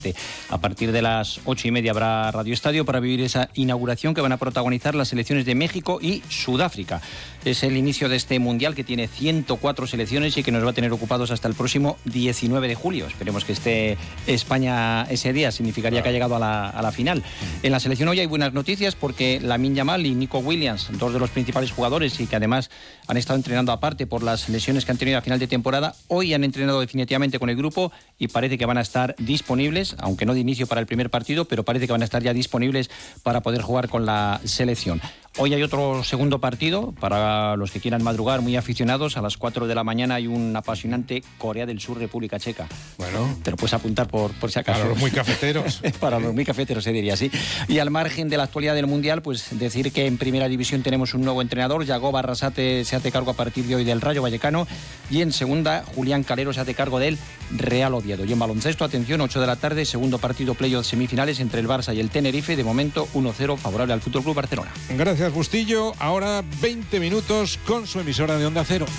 A partir de las 8:30 habrá Radio Estadio para vivir esa inauguración que van a protagonizar las selecciones de México y Sudáfrica. Es el inicio de este Mundial que tiene 104 selecciones y que nos va a tener ocupados hasta el próximo 19 de julio. Esperemos que esté España ese día, significaría que ha llegado a la final. En la selección hoy hay buenas noticias porque Lamine Yamal y Nico Williams, dos de los principales jugadores y que además han estado entrenando aparte por las lesiones que han tenido a final de temporada, hoy han entrenado definitivamente con el grupo y parece que van a estar disponibles, aunque no de inicio para el primer partido, pero parece que van a estar ya disponibles para poder jugar con la selección. Hoy hay otro segundo partido para los que quieran madrugar, muy aficionados. A las 4 de la mañana hay un apasionante Corea del Sur, República Checa. Bueno, te lo puedes apuntar por si acaso. Para los muy cafeteros. Para los muy cafeteros se diría así. Y al margen de la actualidad del Mundial, pues decir que en Primera División tenemos un nuevo entrenador. Yagoba Arrasate se hace cargo a partir de hoy del Rayo Vallecano. Y en Segunda, Julián Calero se hace cargo del Real Oviedo. Y en baloncesto, atención, 8 de la tarde, segundo partido playoff semifinales entre el Barça y el Tenerife. De momento, 1-0 favorable al Fútbol Club Barcelona. Gracias, Bustillo. Ahora 20 minutos con su emisora de Onda Cero.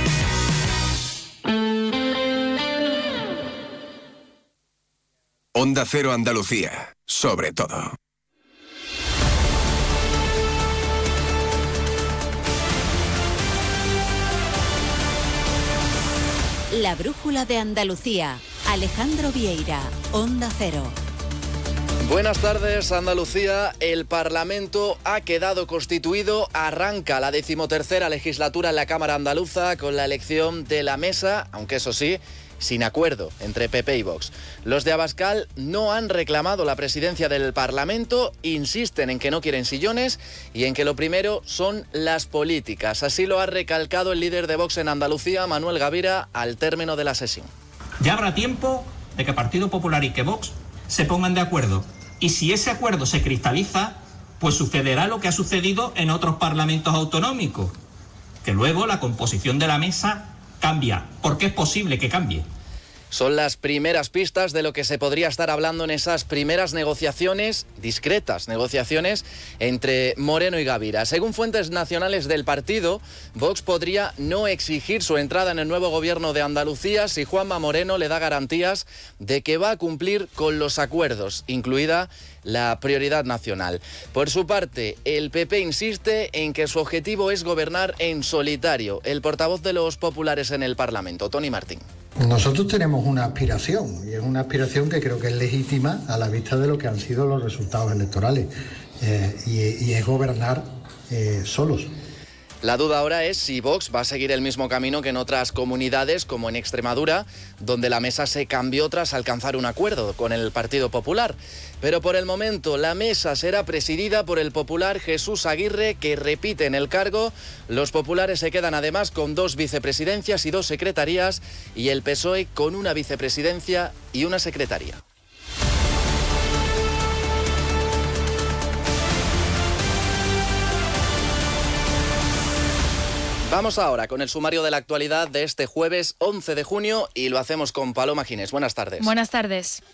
Onda Cero Andalucía, sobre todo. La brújula de Andalucía. Alejandro Vieira, Onda Cero. Buenas tardes, Andalucía. El Parlamento ha quedado constituido. Arranca la 13ª legislatura en la Cámara Andaluza con la elección de la mesa, aunque eso sí, sin acuerdo entre PP y Vox. Los de Abascal no han reclamado la presidencia del Parlamento, insisten en que no quieren sillones y en que lo primero son las políticas. Así lo ha recalcado el líder de Vox en Andalucía, Manuel Gavira, al término de la sesión. Ya habrá tiempo de que Partido Popular y que Vox se pongan de acuerdo. Y si ese acuerdo se cristaliza, pues sucederá lo que ha sucedido en otros parlamentos autonómicos, que luego la composición de la mesa cambia, porque es posible que cambie. Son las primeras pistas de lo que se podría estar hablando en esas primeras negociaciones, discretas negociaciones, entre Moreno y Gavira. Según fuentes nacionales del partido, Vox podría no exigir su entrada en el nuevo gobierno de Andalucía si Juanma Moreno le da garantías de que va a cumplir con los acuerdos, incluida la prioridad nacional. Por su parte, el PP insiste en que su objetivo es gobernar en solitario. El portavoz de los populares en el Parlamento, Tony Martín. Nosotros tenemos una aspiración, y es una aspiración que creo que es legítima a la vista de lo que han sido los resultados electorales, y es gobernar solos. La duda ahora es si Vox va a seguir el mismo camino que en otras comunidades, como en Extremadura, donde la mesa se cambió tras alcanzar un acuerdo con el Partido Popular. Pero por el momento la mesa será presidida por el popular Jesús Aguirre, que repite en el cargo. Los populares se quedan además con 2 vicepresidencias y 2 secretarías, y el PSOE con una vicepresidencia y una secretaría. Vamos ahora con el sumario de la actualidad de este jueves 11 de junio y lo hacemos con Paloma Ginés. Buenas tardes. Buenas tardes.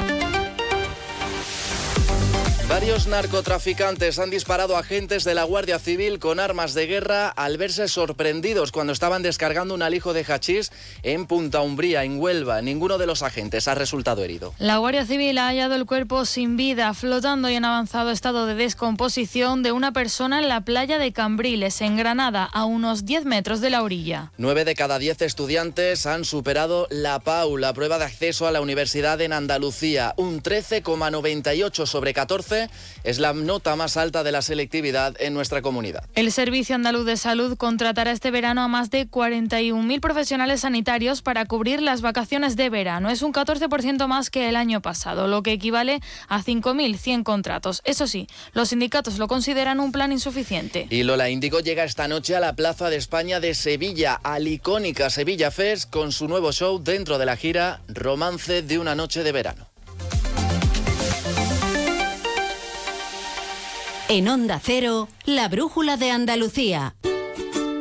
Varios narcotraficantes han disparado a agentes de la Guardia Civil con armas de guerra al verse sorprendidos cuando estaban descargando un alijo de hachís en Punta Umbría, en Huelva. Ninguno de los agentes ha resultado herido. La Guardia Civil ha hallado el cuerpo sin vida, flotando y en avanzado estado de descomposición de una persona en la playa de Cambriles, en Granada, a unos 10 metros de la orilla. 9 de cada 10 estudiantes han superado la PAU, la prueba de acceso a la universidad en Andalucía. Un 13,98 sobre 14 es la nota más alta de la selectividad en nuestra comunidad. El Servicio Andaluz de Salud contratará este verano a más de 41.000 profesionales sanitarios para cubrir las vacaciones de verano. Es un 14% más que el año pasado, lo que equivale a 5.100 contratos. Eso sí, los sindicatos lo consideran un plan insuficiente. Y Lola Índigo llega esta noche a la Plaza de España de Sevilla, al icónica Sevilla Fest, con su nuevo show dentro de la gira Romance de una noche de verano. En Onda Cero, la brújula de Andalucía.